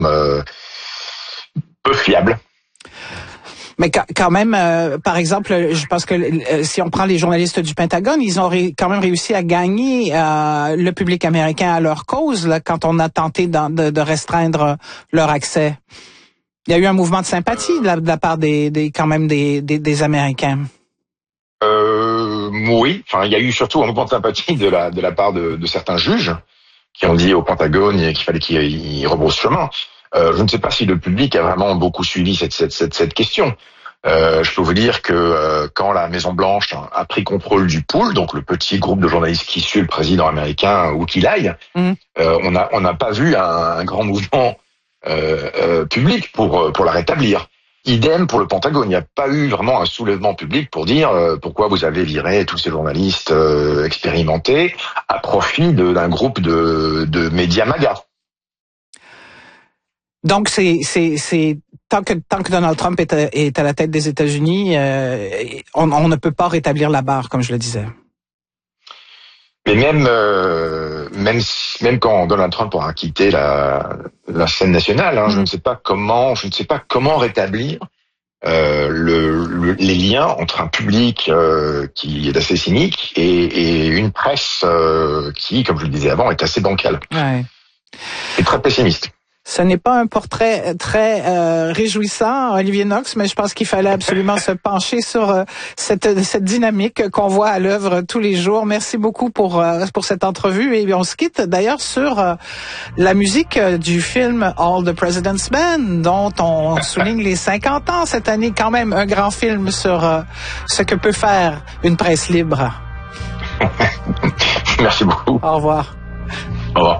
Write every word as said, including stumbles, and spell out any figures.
euh, peu fiable. Mais quand même, euh, par exemple, je pense que euh, si on prend les journalistes du Pentagone, ils ont ré- quand même réussi à gagner euh, le public américain à leur cause là, quand on a tenté de, de, de restreindre leur accès. Il y a eu un mouvement de sympathie de la, de la part des, des quand même des, des, des Américains. Euh, oui, enfin, il y a eu surtout un mouvement de sympathie de la de la part de, de certains juges qui ont dit au Pentagone qu'il fallait qu'il rebrousse chemin. Euh, je ne sais pas si le public a vraiment beaucoup suivi cette cette cette, cette question. Euh, je peux vous dire que euh, quand la Maison Blanche a pris contrôle du pool, donc le petit groupe de journalistes qui suit le président américain où qu'il aille, mmh. euh, on a on n'a pas vu un, un grand mouvement euh, euh, public pour pour la rétablir. Idem pour le Pentagone, il n'y a pas eu vraiment un soulèvement public pour dire euh, pourquoi vous avez viré tous ces journalistes euh, expérimentés à profit de, d'un groupe de, de médias MAGA. Donc c'est c'est c'est tant que tant que Donald Trump est à, est à la tête des États-Unis, euh, on, on ne peut pas rétablir la barre, comme je le disais. Mais même euh, même même quand Donald Trump aura quitté la la scène nationale, hein, mmh. je ne sais pas comment je ne sais pas comment rétablir euh, le, le les liens entre un public euh, qui est assez cynique et, et une presse euh, qui, comme je le disais avant, est assez bancale. Ouais. Et très pessimiste. Ce n'est pas un portrait très euh, réjouissant, Olivier Knox, mais je pense qu'il fallait absolument se pencher sur euh, cette, cette dynamique qu'on voit à l'œuvre tous les jours. Merci beaucoup pour euh, pour cette entrevue et on se quitte d'ailleurs sur euh, la musique du film All the President's Men, dont on souligne les cinquante ans cette année. Quand même un grand film sur euh, ce que peut faire une presse libre. Merci beaucoup. Au revoir. Au revoir.